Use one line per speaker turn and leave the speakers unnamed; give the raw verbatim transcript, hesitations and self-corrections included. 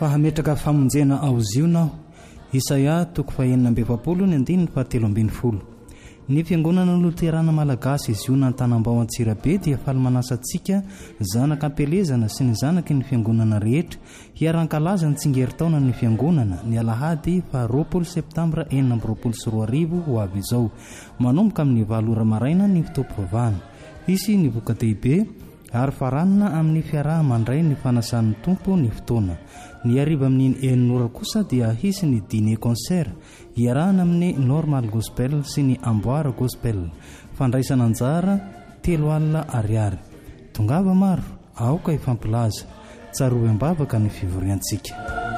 fahametraka famonjena aoziona Isaia toko fahenina amby efapolo ny andiny fahatelo ambin'ny folo. Ny fiangonana Luterana Malagasy izy io Antanambao Antsirabe dia faly manasa antsika zanaka ampelezana sy ny zanaky ny fiangonana rehetra hiaran-kalaza ny tsingeritaona ny fiangonana ny alahady fa roapolo septambra enina amby roapolo sy roa arivo ho avy izao manomboka amin'ny valo ora maraina ny fitopim-pivavahana. Isy ny voka-dehibe ary faranana amin'ny fiaraha mandray ny fanasan'ny tompo ny fotoana. Ny ariva amin'ny enin'ora kosa dia hisy ny dîner concert iarahana amin'ny normal gospel sy ny amboara gospel. Fandraisana anjara telo alina ariary. Tongava maro aoka ifampilaza tsarovy ambavaka ny fivoriantsika.